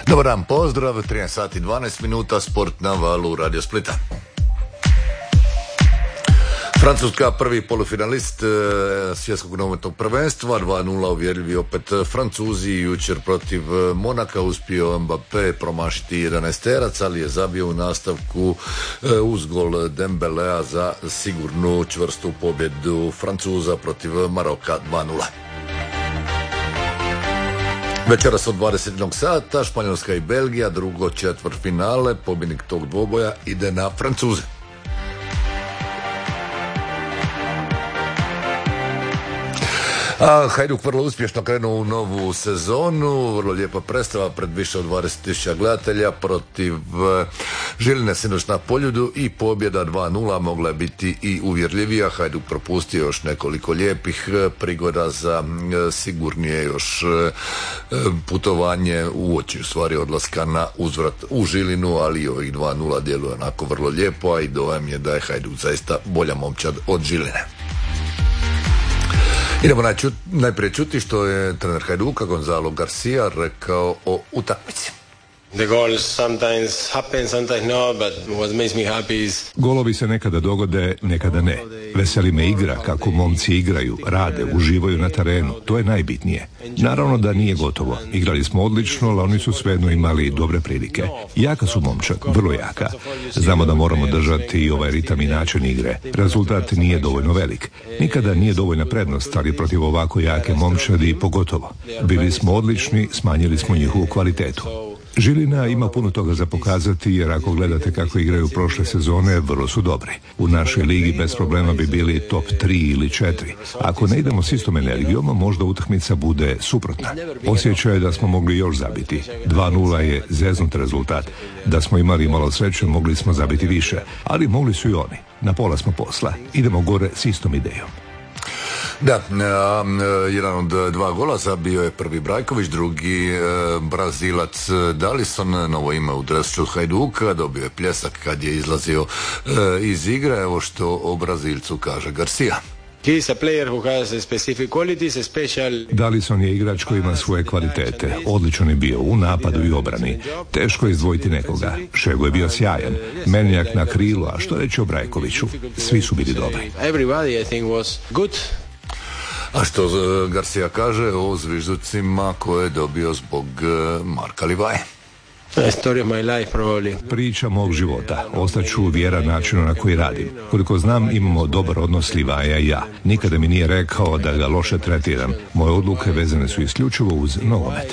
Dobar dan, pozdrav, 13 sati 12 minuta, sport na valu Radio Splita. Francuska prvi polufinalist svjetskog nogometnog prvenstva, 2-0 uvjerljivi opet Francuzi, jučer protiv Monaka uspio Mbappé promašiti 11-terac, ali je zabio u nastavku uz gol Dembelea za sigurnu čvrstu pobjedu Francuza protiv Maroka 2-0. Večeras od 21 sata Španjolska i Belgija, drugo četvrtfinale, pobjednik tog dvoboja ide na Francuze. A Hajduk vrlo uspješno krenuo u novu sezonu, vrlo lijepa predstava pred više od 20.000 gledatelja protiv Žiline sinoć na Poljudu i pobjeda 2-0 mogla je biti i uvjerljivija. Hajduk propustio još nekoliko lijepih prigoda za sigurnije još putovanje uoči u stvari odlaska na uzvrat u Žilinu, ali i ovih 2-0 djeluje onako vrlo lijepo, a i dojam je da je Hajduk zaista bolja momčad od Žiline. Idemo najprije čuti što je trener Hajduka Gonzalo Garcia rekao o utakmici. The goals sometimes happen, sometimes no, but what makes me happy is... Golovi se nekada dogode, nekada ne. Veseli me igra, kako momci igraju, rade, uživaju na terenu. To je najbitnije. Naravno da nije gotovo. Igrali smo odlično, ali oni su svejedno imali dobre prilike. Jaka su momčad, vrlo jaka. Znamo da moramo držati i ovaj ritam i način igre. Rezultat nije dovoljno velik. Nikada nije dovoljna prednost, ali protiv ovako jake momčadi pogotovo. Bili smo odlični, smanjili smo njihovu kvalitetu. Žilina ima puno toga za pokazati, jer ako gledate kako igraju prošle sezone, vrlo su dobri. U našoj ligi bez problema bi bili top 3 ili 4. Ako ne idemo s istom energijom, možda utakmica bude suprotna. Osjećaj je da smo mogli još zabiti. 2-0 je zeznut rezultat. Da smo imali malo sreće, mogli smo zabiti više. Ali mogli su i oni. Na pola smo posla. Idemo gore s istom idejom. Da, jedan od dva gola zabio je prvi Brajković, drugi Brazilac Dalison, novo ime u dresu Hajduka, dobio je pljesak kad je izlazio iz igre. Evo što o Brazilcu kaže Garcia. Dalison je igrač koji ima svoje kvalitete. Odličan je bio u napadu i obrani. Teško je izdvojiti nekoga. Šego je bio sjajan. Menjak na krilu, a što reći o Brajkoviću? Svi su bili dobri. A što Garcia kaže o zvižducima koje je dobio zbog Marka Livaje? Priča mog života. Ostaću vjeran načinu na koji radim. Koliko znam, imamo dobar odnos Livaja i ja. Nikada mi nije rekao da ga loše tretiram. Moje odluke vezane su isključivo uz nogomet.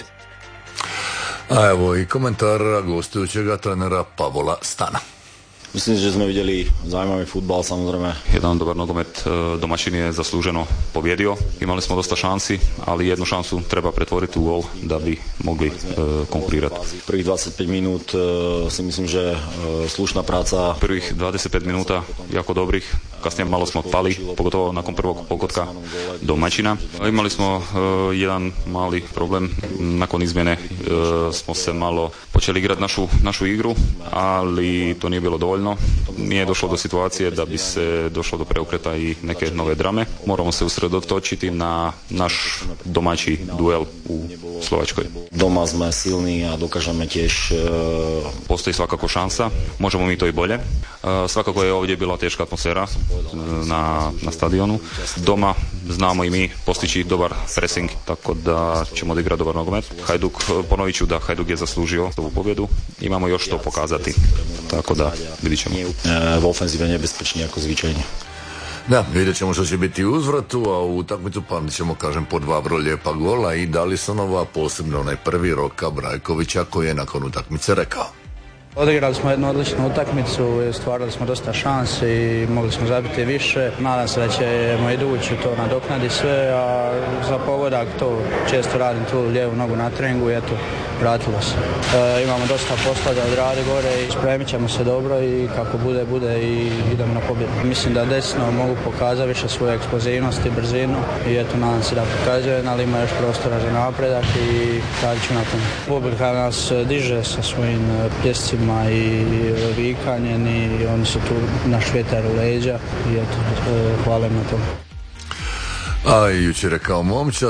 A evo i komentar gostujućega trenera Pavola Stana. Myslím, že sme videli zaujímavý futbal, samozrejme. Jedan dobar nogomet, domaćin je zasluženo pobjedio. Imali smo dosta šansi, ali jednu šansu treba pretvoriti u gol da bi mogli konkurirati. Prvih 25 minut si myslím, že slušná práca. Prvih 25 minuta jako dobrih, kasnije malo smo pali, pogotovo nakon prvog pogotka domaćina. Imali smo jedan mali problem, nakon izmjene smo se malo počeli igrati našu igru, ali to nije bilo dovoljno. Nije došlo do situacije da bi se došlo do preokreta i neke nove drame. Moramo se usredotočiti na naš domaći duel u Slovačkoj. Doma sme silni a dokažeme tiež. Postoji svakako šansa, možemo mi to i bolje. Svakako je ovdje bila teška atmosfera na stadionu. Doma znamo i mi postići dobar pressing, tako da ćemo odigrati dobar nogomet. Ponovit ću da Hajduk je zaslužio ovu pobjedu. Imamo još to pokazati, tako da vidit ćemo. V ofenzíve nebezpečný ako zvyčajne. Da, vidjet ćemo što će biti u uzvratu, a u utakmicu pamtit ćemo, kažem, po dva vrlo lijepa gola i Dalisonova, posebno onaj prvi Roka Brajkovića koji je nakon utakmice rekao. Odigrali smo jednu odličnu utakmicu, stvarali smo dosta šansi i mogli smo zabiti više. Nadam se da ćemo idući to nadoknaditi sve, a za pogodak to često radim tu lijevu nogu na treningu i eto, vratilo se. Imamo dosta posla da odradi gore i spremit ćemo se dobro i kako bude i idemo na pobjedu. Mislim da desno mogu pokazati više svoju eksplozivnost i brzinu i eto, nadam se da pokazujem, ali ima još prostora za napredak i radit ću na tome. Publika nas diže sa svojim pjescima i vikanjem i oni su tu naš vjetar u leđa i eto, hvala im na to. A jučer je kao momčad